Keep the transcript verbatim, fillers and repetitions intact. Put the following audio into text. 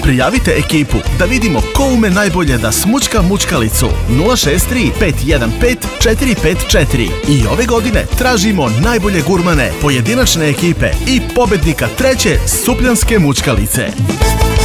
Prijavite ekipu da vidimo ko ume najbolje da smučka mučkalicu. Nula šest tri pet jedan pet četiri pet četiri. I ove godine tražimo najbolje gurmane, pojedinačne ekipe i pobednika treće Supljanske mučkalice.